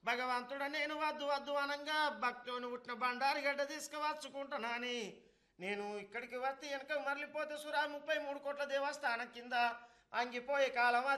భగవంతుడ నేను వద్దు వద్దు అనంగా భక్తిలోని పుట్టిన బండారి గడ్డ తీసుకువచ్చుకుంటున్నాని నేను ఇక్కడికి వస్తే వెనక మరలిపోతే సురా 33 కోట్ల దేవస్థానం కింద అంగిపోయే కాలం